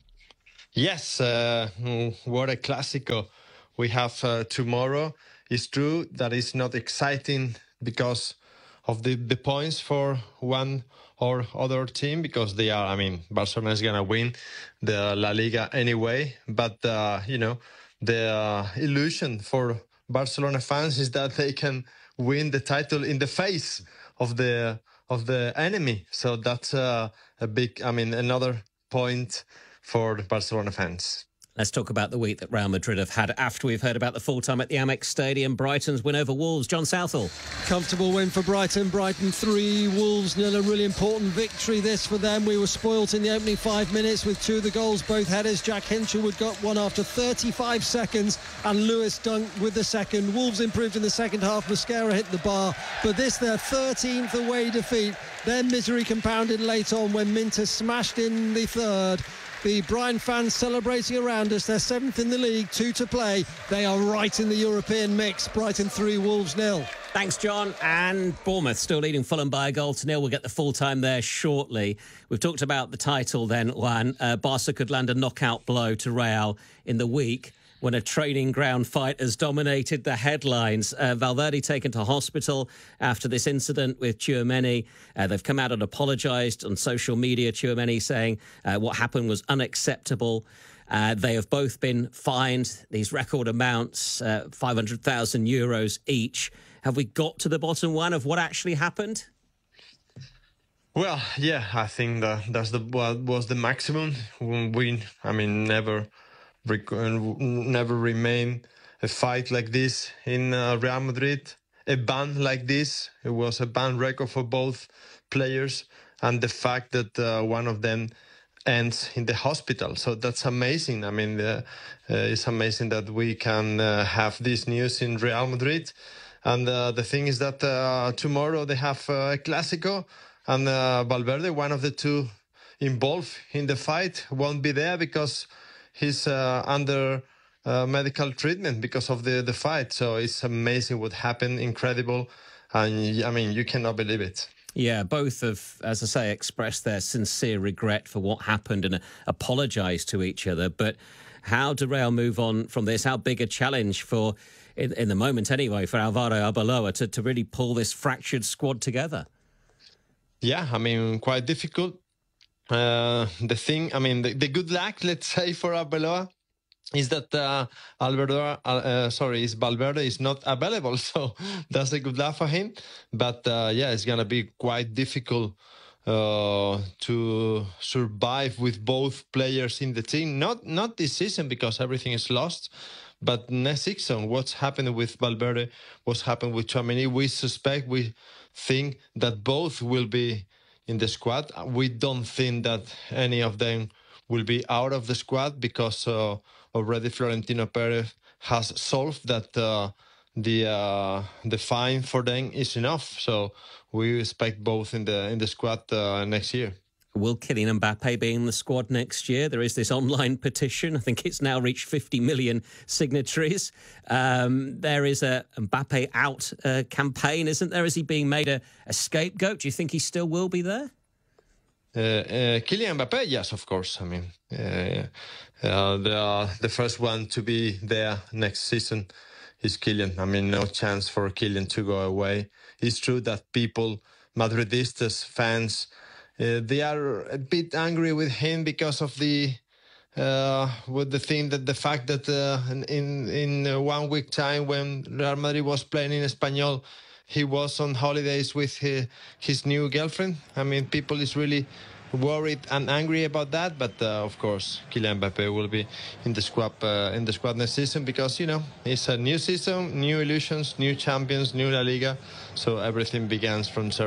Yes, uh, what a Clásico we have uh, tomorrow. It's true that it's not exciting because of the, the points for one or other team, because they are, I mean, Barcelona is going to win the La Liga anyway. But, uh, you know, the uh, illusion for Barcelona fans is that they can win the title in the face of the of the enemy. So that's uh, a big, I mean, another point for the Barcelona fans. Let's talk about the week that Real Madrid have had after we've heard about the full time at the Amex Stadium. Brighton's win over Wolves. John Southall. Comfortable win for Brighton. Brighton three, Wolves nil. A really important victory this for them. We were spoilt in the opening five minutes with two of the goals, both headers. Jack Hinchelwood got one after thirty-five seconds and Lewis Dunk with the second. Wolves improved in the second half. Mosquera hit the bar. But this, their thirteenth away defeat. Their misery compounded late on when Minter smashed in the third. The Brighton fans celebrating around us. They're seventh in the league, two to play. They are right in the European mix. Brighton three, Wolves nil. Thanks, John. And Bournemouth still leading Fulham by a goal to nil. We'll get the full time there shortly. We've talked about the title then, Juan. Uh, Barca could land a knockout blow to Real in the week when a training ground fight has dominated the headlines. Uh, Valverde taken to hospital after this incident with Tchouameni. Uh, they've come out and apologised on social media, Tchouameni saying uh, what happened was unacceptable. Uh, they have both been fined these record amounts, uh, five hundred thousand euros each. Have we got to the bottom one of what actually happened? Well, yeah, I think that that's the what was the maximum. We, I mean, never... never remain a fight like this in uh, Real Madrid, a ban like this. It was a ban record for both players, and the fact that uh, one of them ends in the hospital. So that's amazing. I mean, uh, uh, it's amazing that we can uh, have this news in Real Madrid. And uh, the thing is that uh, tomorrow they have uh, a Clásico, and uh, Valverde, one of the two involved in the fight, won't be there because he's uh, under uh, medical treatment because of the, the fight. So it's amazing what happened, incredible. And I mean, you cannot believe it. Yeah, both have, as I say, expressed their sincere regret for what happened and uh, apologised to each other. But how do Real move on from this? How big a challenge for, in, in the moment anyway, for Alvaro Arbeloa to, to really pull this fractured squad together? Yeah, I mean, quite difficult. Uh, the thing, I mean, the, the good luck, let's say, for Arbeloa is that uh, Alberto, uh, uh, sorry, is Valverde is not available, so that's a good luck for him. But uh, yeah, it's gonna be quite difficult uh, to survive with both players in the team. Not not this season because everything is lost, but next season, what's happened with Valverde, what's happened with Tchouameni, we suspect, we think that both will be in the squad. We don't think that any of them will be out of the squad because uh, already Florentino Perez has solved that uh, the uh, the fine for them is enough. So we expect both in the in the squad uh, next year. Will Kylian Mbappe be in the squad next year? There is this online petition. I think it's now reached fifty million signatories. Um, there is a Mbappe out uh, campaign, isn't there? Is he being made a, a scapegoat? Do you think he still will be there? Uh, uh, Kylian Mbappe, yes, of course. I mean, uh, uh, the the first one to be there next season is Kylian. I mean, no chance for Kylian to go away. It's true that people, Madridistas, fans, Uh, they are a bit angry with him because of the uh, with the thing that the fact that uh, in in one week time when Real Madrid was playing in Espanyol, he was on holidays with his, his new girlfriend. I mean, people is really worried and angry about that. But uh, of course, Kylian Mbappe will be in the squad uh, in the squad next season because you know it's a new season, new illusions, new champions, new La Liga, so everything begins from zero.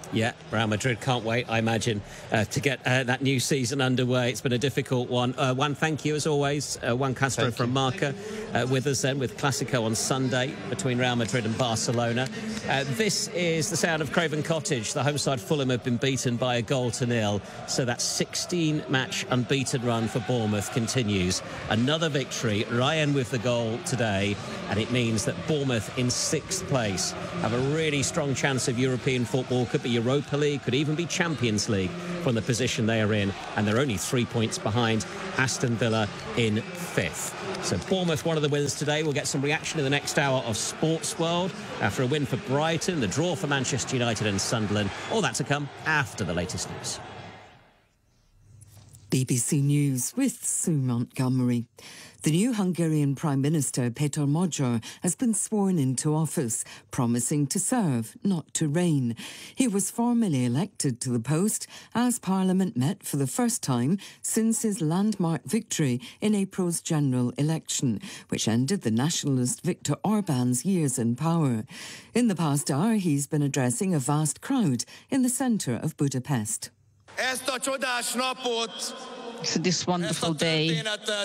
Yeah, Real Madrid can't wait, I imagine, uh, to get uh, that new season underway. It's been a difficult one. Uh, Juan, thank you as always. Uh, Juan Castro thank from you. Marca uh, with us then with Clásico on Sunday between Real Madrid and Barcelona. Uh, this is the sound of Craven Cottage. The home side Fulham have been beaten by a goal to nil. So that sixteen match unbeaten run for Bournemouth continues. Another victory. Ryan with the goal today. And it means that Bournemouth in sixth place have a really strong chance of European football. Could be Europa League, could even be Champions League from the position they are in. And they're only three points behind Aston Villa in fifth. So Bournemouth, one of the winners today. We'll get some reaction in the next hour of Sports World after a win for Brighton, the draw for Manchester United and Sunderland. All that to come after the latest news. B B C News with Sue Montgomery. The new Hungarian Prime Minister, Péter Magyar, has been sworn into office, promising to serve, not to reign. He was formally elected to the post as Parliament met for the first time since his landmark victory in April's general election, which ended the nationalist Viktor Orbán's years in power. In the past hour, he's been addressing a vast crowd in the centre of Budapest. So this wonderful day,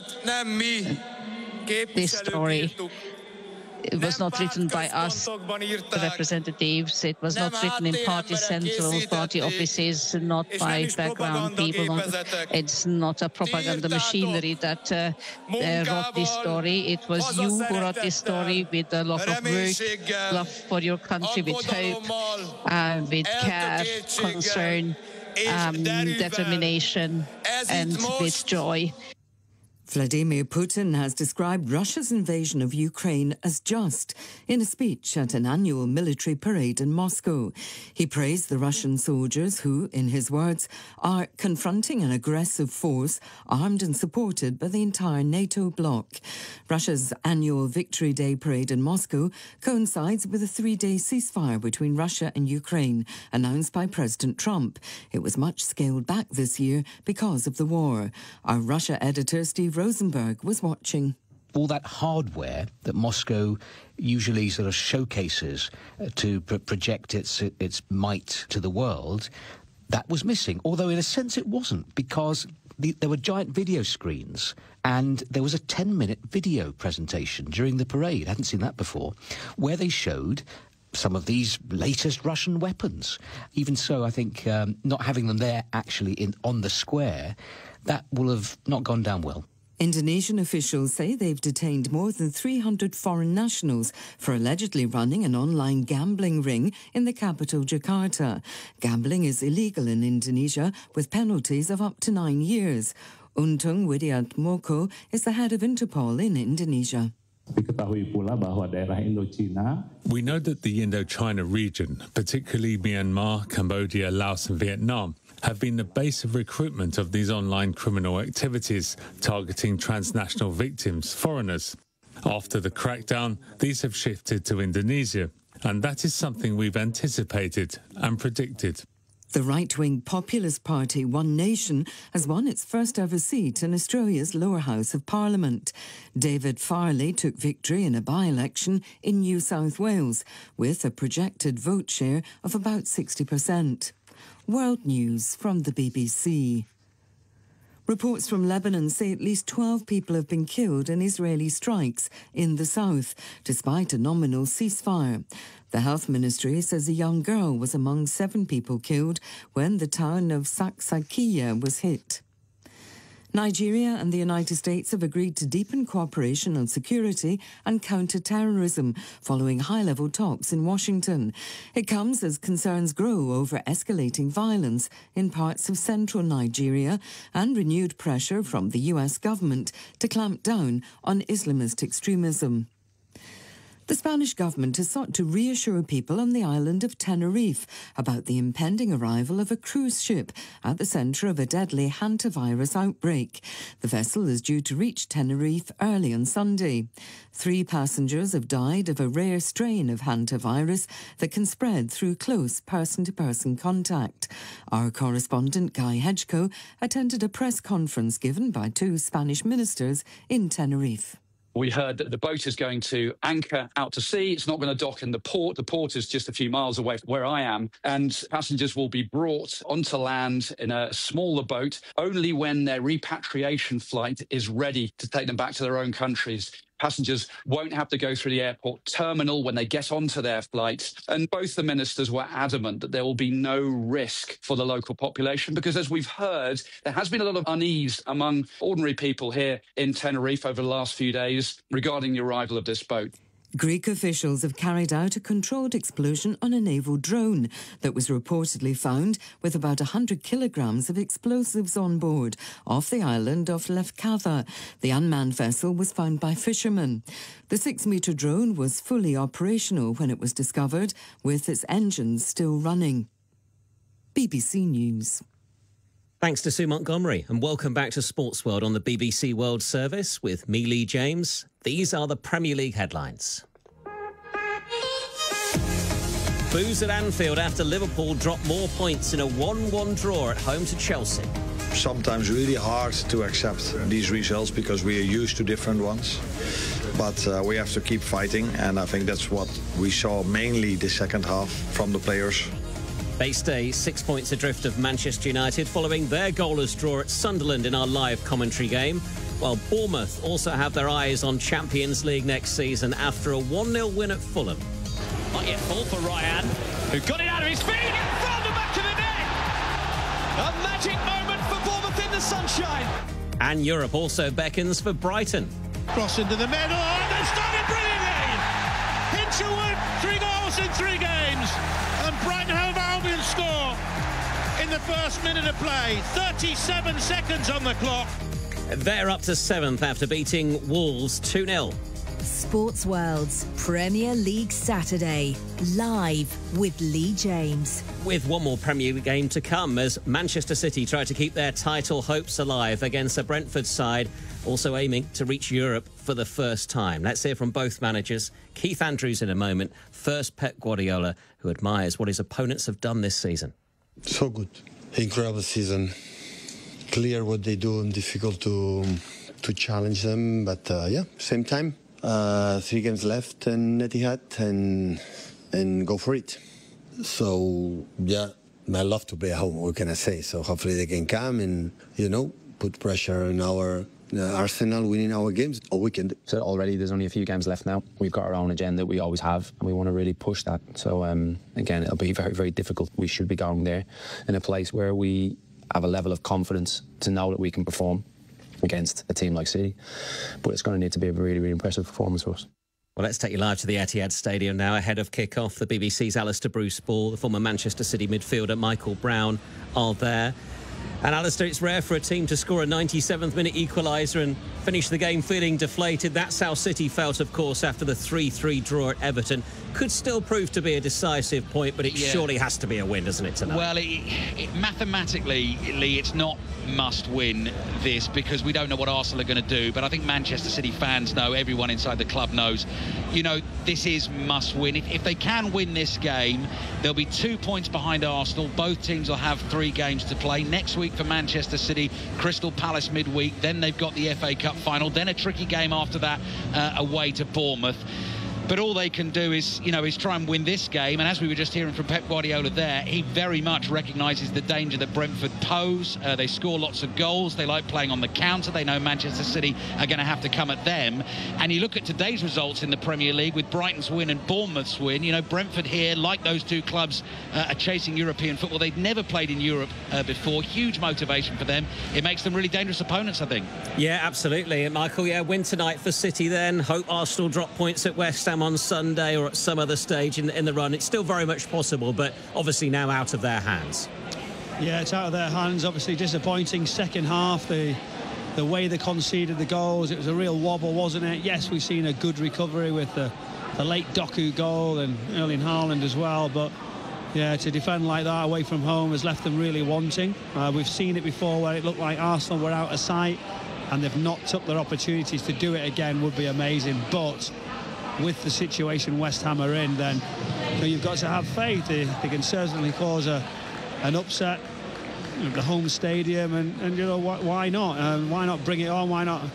this story, it was not written by us, the representatives. It was not written in party central party offices, not by background people. It's not a propaganda machinery that uh, uh, wrote this story. It was you who wrote this story with a lot of work, love for your country, with hope, uh, with care, concern, um, determination, and with joy. Vladimir Putin has described Russia's invasion of Ukraine as just in a speech at an annual military parade in Moscow. He praised the Russian soldiers who, in his words, are confronting an aggressive force armed and supported by the entire NATO bloc. Russia's annual Victory Day parade in Moscow coincides with a three-day ceasefire between Russia and Ukraine announced by President Trump. It was much scaled back this year because of the war. Our Russia editor, Steve Rosenberg, was watching. All that hardware that Moscow usually sort of showcases uh, to pr project its its might to the world, that was missing. Although in a sense it wasn't, because the, there were giant video screens and there was a ten minute video presentation during the parade. I hadn't seen that before, where they showed some of these latest Russian weapons. Even so, I think um, not having them there actually in on the square, that will have not gone down well. Indonesian officials say they've detained more than three hundred foreign nationals for allegedly running an online gambling ring in the capital, Jakarta. Gambling is illegal in Indonesia, with penalties of up to nine years. Untung Widiatmoko is the head of Interpol in Indonesia. We know that the Indochina region, particularly Myanmar, Cambodia, Laos and Vietnam, have been the base of recruitment of these online criminal activities targeting transnational victims, foreigners. After the crackdown, these have shifted to Indonesia, and that is something we've anticipated and predicted. The right-wing populist party One Nation has won its first ever seat in Australia's lower house of Parliament. David Farley took victory in a by-election in New South Wales with a projected vote share of about sixty percent. World News from the B B C. Reports from Lebanon say at least twelve people have been killed in Israeli strikes in the south, despite a nominal ceasefire. The health ministry says a young girl was among seven people killed when the town of Saksakiya was hit. Nigeria and the United States have agreed to deepen cooperation on security and counter-terrorism following high-level talks in Washington. It comes as concerns grow over escalating violence in parts of central Nigeria and renewed pressure from the U S government to clamp down on Islamist extremism. The Spanish government has sought to reassure people on the island of Tenerife about the impending arrival of a cruise ship at the centre of a deadly hantavirus outbreak. The vessel is due to reach Tenerife early on Sunday. Three passengers have died of a rare strain of hantavirus that can spread through close person-to-person contact. Our correspondent Guy Hedgecoe attended a press conference given by two Spanish ministers in Tenerife. We heard that the boat is going to anchor out to sea. It's not going to dock in the port. The port is just a few miles away from where I am. And passengers will be brought onto land in a smaller boat only when their repatriation flight is ready to take them back to their own countries. Passengers won't have to go through the airport terminal when they get onto their flights. And both the ministers were adamant that there will be no risk for the local population because, as we've heard, there has been a lot of unease among ordinary people here in Tenerife over the last few days regarding the arrival of this boat. Greek officials have carried out a controlled explosion on a naval drone that was reportedly found with about one hundred kilograms of explosives on board off the island of Lefkada. The unmanned vessel was found by fishermen. The six-metre drone was fully operational when it was discovered, with its engines still running. B B C News. Thanks to Sue Montgomery, and welcome back to Sports World on the B B C World Service with me, Lee James. These are the Premier League headlines. Booze at Anfield after Liverpool dropped more points in a one one draw at home to Chelsea. Sometimes really hard to accept these results because we are used to different ones. But uh, we have to keep fighting, and I think that's what we saw mainly the second half from the players. They stay six points adrift of Manchester United following their goalless draw at Sunderland in our live commentary game, while Bournemouth also have their eyes on Champions League next season after a one nil win at Fulham. Not yet full for Ryan, who got it out of his feet and found the back of the net. A magic moment for Bournemouth in the sunshine. And Europe also beckons for Brighton. Cross into the middle, and they started brilliantly. Hinshelwood, three goals in three games, and Brighton Hove Albion score in the first minute of play. thirty-seven seconds on the clock. They're up to seventh after beating Wolves two nil. Sports World's Premier League Saturday, live with Lee James. With one more Premier League game to come as Manchester City try to keep their title hopes alive against a Brentford side also aiming to reach Europe for the first time. Let's hear from both managers. Keith Andrews in a moment. First, Pep Guardiola, who admires what his opponents have done this season. So good. Incredible season. Clear what they do and difficult to to challenge them. But uh, yeah, same time. Uh, three games left in Etihad and and go for it. So yeah, I love to play at home. What can I say? So hopefully they can come and you know put pressure on our uh, Arsenal winning our games all weekend. So already there's only a few games left now. We've got our own agenda we always have, and we want to really push that. So um, again, it'll be very very difficult. We should be going there in a place where we have a level of confidence to know that we can perform against a team like City, but it's going to need to be a really, really impressive performance for us. Well, let's take you live to the Etihad Stadium now ahead of kick-off. The B B C's Alistair Bruce Ball, the former Manchester City midfielder Michael Brown are there. And Alistair, it's rare for a team to score a ninety-seventh minute equaliser and finish the game feeling deflated. That's how City felt, of course, after the three three draw at Everton. Could still prove to be a decisive point, but it yeah. surely has to be a win, doesn't it, tonight? Well, it, it, mathematically, Lee, it's not must win this because we don't know what Arsenal are going to do, but I think Manchester City fans know, everyone inside the club knows, you know, this is must win. If, if they can win this game, they'll be two points behind Arsenal. Both teams will have three games to play. Next week for Manchester City, Crystal Palace midweek, then they've got the F A Cup final, then a tricky game after that uh, away to Bournemouth. But all they can do is, you know, is try and win this game. And as we were just hearing from Pep Guardiola there, he very much recognises the danger that Brentford pose. Uh, they score lots of goals. They like playing on the counter. They know Manchester City are going to have to come at them. And you look at today's results in the Premier League with Brighton's win and Bournemouth's win. You know, Brentford here, like those two clubs, uh, are chasing European football. They've never played in Europe uh, before. Huge motivation for them. It makes them really dangerous opponents, I think. Yeah, absolutely. And Michael, yeah, win tonight for City then. Hope Arsenal drop points at West Ham on Sunday or at some other stage in, in the run. It's still very much possible, but obviously now out of their hands. Yeah, it's out of their hands. Obviously disappointing second half. The the way they conceded the goals, it was a real wobble, wasn't it? Yes, we've seen a good recovery with the, the late Doku goal and Erling Haaland as well, but yeah, to defend like that away from home has left them really wanting. Uh, we've seen it before where it looked like Arsenal were out of sight and they've not took their opportunities. To do it again would be amazing, but with the situation West Ham are in, then you know, you've got to have faith. They, they can certainly cause a, an upset at the home stadium, and, and you know, why, why not? Uh, why not bring it on? Why not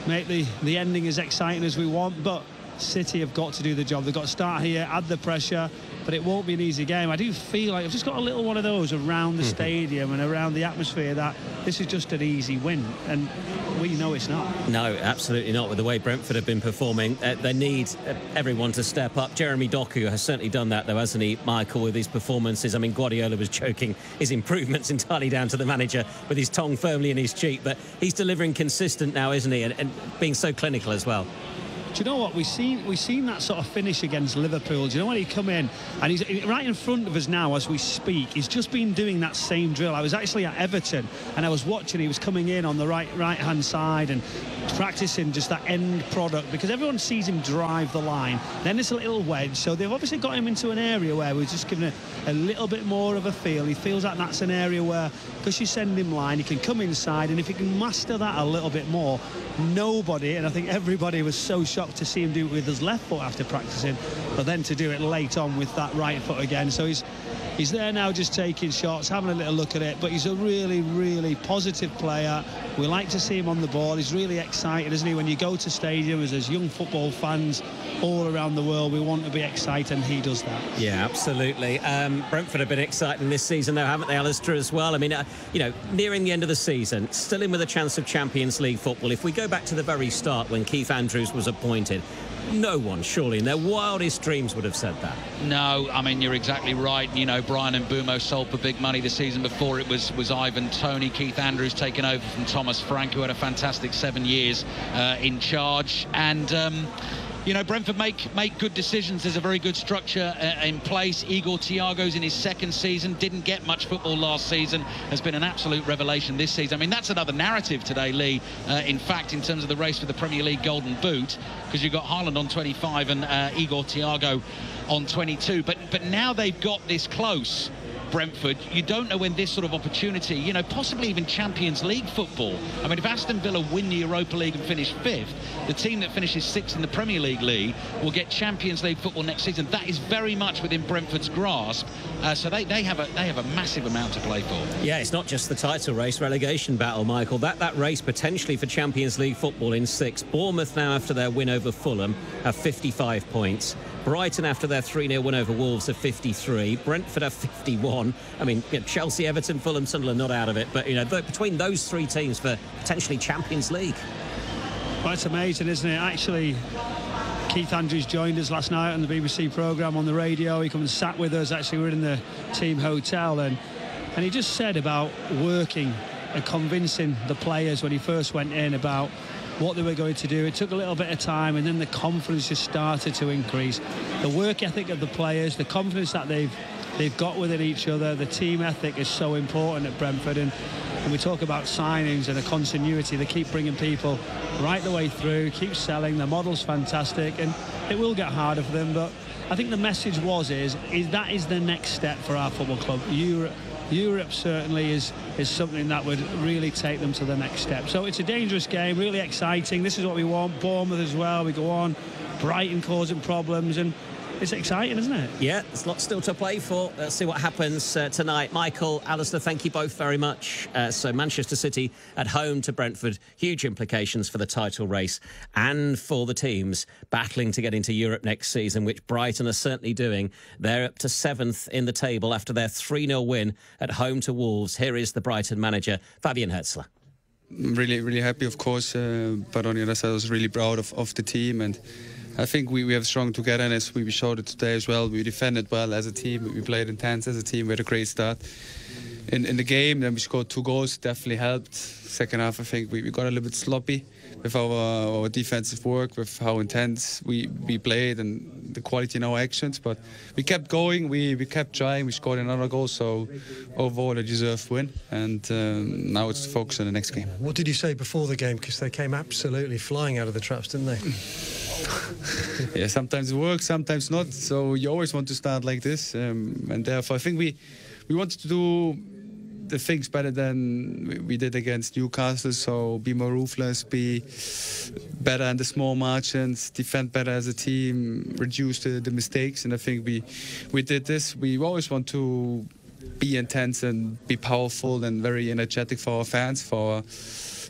make the, the ending as exciting as we want, but City have got to do the job. They've got to start here, add the pressure, but it won't be an easy game. I do feel like I've just got a little one of those around the mm-hmm. stadium and around the atmosphere that this is just an easy win, and we know it's not. No, absolutely not. With the way Brentford have been performing, uh, they need uh, everyone to step up. Jeremy Doku has certainly done that, though, hasn't he, Michael, with his performances? I mean, Guardiola was joking his improvements entirely down to the manager with his tongue firmly in his cheek, but he's delivering consistent now, isn't he, and, and being so clinical as well. Do you know what, we've seen we've seen that sort of finish against Liverpool. Do you know when he come in and he's right in front of us now as we speak? He's just been doing that same drill. I was actually at Everton and I was watching. He was coming in on the right right hand side and practicing just that end product, because everyone sees him drive the line. Then it's a little wedge, so they've obviously got him into an area where we're just giving it a little bit more of a feel. He feels like that's an area where, because you send him line, he can come inside, and if he can master that a little bit more, nobody, and I think everybody was so shocked to see him do it with his left foot after practicing, but then to do it late on with that right foot again. So he's he's there now, just taking shots, having a little look at it, but he's a really, really positive player. We like to see him on the ball. He's really excited, isn't he? When you go to stadiums as young football fans all around the world, we want to be excited, and he does that. Yeah, absolutely. Um, Brentford have been exciting this season, though, haven't they, Alistair, as well? I mean, uh, you know, nearing the end of the season, still in with a chance of Champions League football. If we go back to the very start when Keith Andrews was appointed, no one, surely, in their wildest dreams would have said that. No, I mean, you're exactly right. You know, Brian Mbeumo sold for big money the season before. It was was Ivan Toney. Keith Andrews taken over from Thomas Frank, who had a fantastic seven years uh, in charge. And... Um, You know, Brentford make make good decisions. There's a very good structure uh, in place. Igor Thiago's in his second season. Didn't get much football last season. Has been an absolute revelation this season. I mean, that's another narrative today, Lee. Uh, in fact, in terms of the race for the Premier League Golden Boot, because you've got Haaland on twenty-five and uh, Igor Thiago on twenty-two. But but now they've got this close, Brentford, you don't know when this sort of opportunity, you know, possibly even Champions League football. I mean, if Aston Villa win the Europa League and finish fifth, the team that finishes sixth in the Premier League league will get Champions League football next season. That is very much within Brentford's grasp. Uh, so they, they have a they have a massive amount to play for. Yeah, it's not just the title race, relegation battle, Michael. That that race potentially for Champions League football in six. Bournemouth now, after their win over Fulham, have fifty-five points. Brighton, after their three nil win over Wolves, have fifty-three. Brentford have fifty-one. I mean, you know, Chelsea, Everton, Fulham, Sunderland not out of it. But, you know, between those three teams for potentially Champions League. Well, it's amazing, isn't it? Actually, Keith Andrews joined us last night on the B B C programme on the radio. He come and sat with us. Actually, we're in the team hotel. And, and he just said about working and convincing the players when he first went in about what they were going to do. It took a little bit of time, and then the confidence just started to increase. The work ethic of the players, the confidence that they've they've got within each other, the team ethic is so important at Brentford. And when we talk about signings and a continuity, they keep bringing people right the way through, keep selling. The model's fantastic, and it will get harder for them. But I think the message was is is that is the next step for our football club. Europe. Europe certainly is is something that would really take them to the next step. So it's a dangerous game, really exciting. This is what we want. Bournemouth as well. We go on. Brighton causing problems, and it's exciting, isn't it? Yeah, there's lots still to play for. Let's see what happens uh, tonight. Michael, Alistair, thank you both very much. Uh, so Manchester City at home to Brentford. Huge implications for the title race and for the teams battling to get into Europe next season, which Brighton are certainly doing. They're up to seventh in the table after their three nil win at home to Wolves. Here is the Brighton manager, Fabian Herzler. Really, really happy, of course. Uh, but on the other side, I was really proud of, of the team, and I think we, we have strong togetherness. We, we showed it today as well. We defended well as a team. We played intense as a team. We had a great start in, in the game. Then we scored two goals. Definitely helped. Second half, I think we, we got a little bit sloppy with our, our defensive work, with how intense we, we played and the quality in our actions. But we kept going. We, we kept trying. We scored another goal. So overall, a deserved win. And um, now it's to focus on the next game. What did you say before the game? Because they came absolutely flying out of the traps, didn't they? Yeah, sometimes it works, sometimes not. So you always want to start like this, um, and therefore I think we we wanted to do the things better than we did against Newcastle. So be more ruthless, be better in the small margins, defend better as a team, reduce the, the mistakes. And I think we we did this. We always want to be intense and be powerful and very energetic for our fans, for our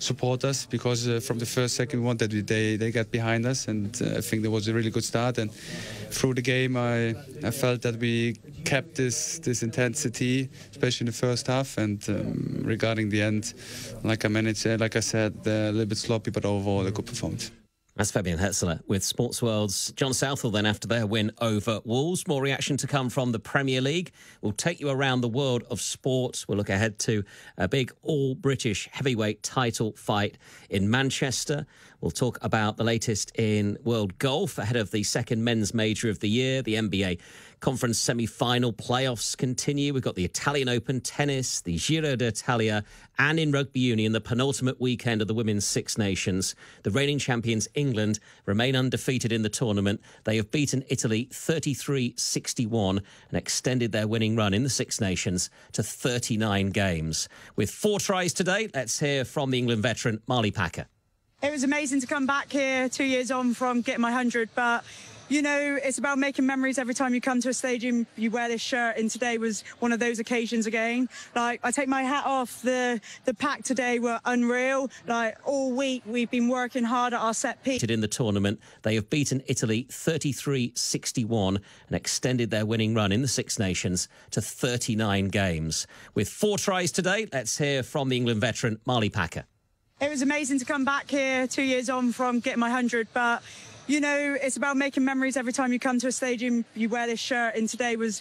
support us, because uh, from the first second one that we, they they got behind us, and uh, I think that was a really good start. And through the game, I I felt that we kept this this intensity, especially in the first half. And um, regarding the end, like I managed, uh, like I said, uh, a little bit sloppy, but overall a good performance. That's Fabian Hetzeler with Sports World's John Southall then after their win over Wolves. More reaction to come from the Premier League. We'll take you around the world of sport. We'll look ahead to a big all-British heavyweight title fight in Manchester. We'll talk about the latest in world golf ahead of the second men's major of the year. The N B A Conference semi-final playoffs continue. We've got the Italian Open tennis, the Giro d'Italia, and in rugby union, the penultimate weekend of the Women's Six Nations. The reigning champions, England, remain undefeated in the tournament. They have beaten Italy thirty-three sixty-one and extended their winning run in the Six Nations to thirty-nine games. With four tries today, let's hear from the England veteran, Marley Packer. It was amazing to come back here two years on from getting my hundred, but you know, it's about making memories every time you come to a stadium. You wear this shirt, and today was one of those occasions again. Like, I take my hat off. The the pack today were unreal. Like, all week we've been working hard at our set piece. In the tournament, they have beaten Italy thirty-three sixty-one and extended their winning run in the Six Nations to thirty-nine games. With four tries today, let's hear from the England veteran, Marley Packer. It was amazing to come back here two years on from getting my hundred, but you know, it's about making memories every time you come to a stadium. You wear this shirt, and today was